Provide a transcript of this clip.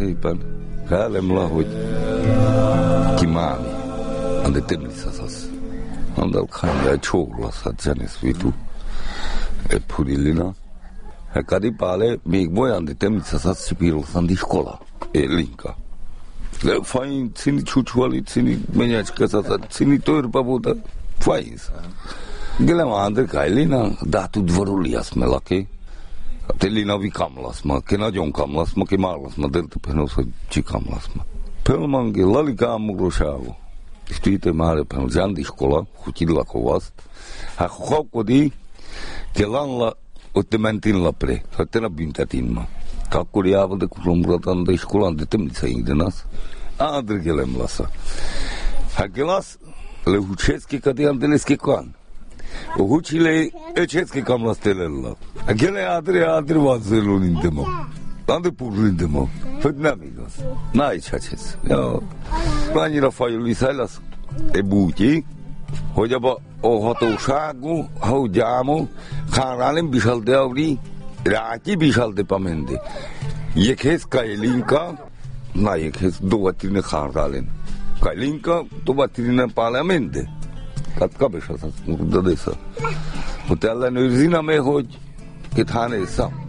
szépen. Felem hogy kimáni. Ande temliszas az. Andal khanya egy csólasz, hát zenész vitu. Purillina. Kadi pale, még olyan, de temliszas az szipíroszan di skola. Linka. Fajn, cini csúcsvali, cini menyecskazat, cini törpa volt, fajn. Gelem André Kajlina, dátud dvorulias melaki. Telina vi kamlasma, ki nagyon kamlasma, ki marlasma, delta penos, hogy csi kamlasma. Pelmangi lalikámurosávó. És tűjte már a zsandiskola, hutidlakovast. Hát haukodi, ke lanla, ott mentin lapre, hát te na büntetinma. Kakkor jávade kulomuratan, de iskolan, de temlica ingdenas. André gelem lasa. Hát gelas, le hucseski kadian deleski kan. Učile české kamlastelella. A gele André vazzelun indemo. André purlindemo. Hogy nem igaz. Nájcsácsesz. Annyira fajul viszájlasz. Bútyi, hogy abba a hatóságú, ha gyámú, kárálem bisalte avri, ráki bisalte pamendi. Jekhez kajlinka, na jekhez dovatrine kárálem. Kajlinka dovatrine parlamente. Katkabes az, de desa. Hogy ellenőrzi, hogy itt hánészam.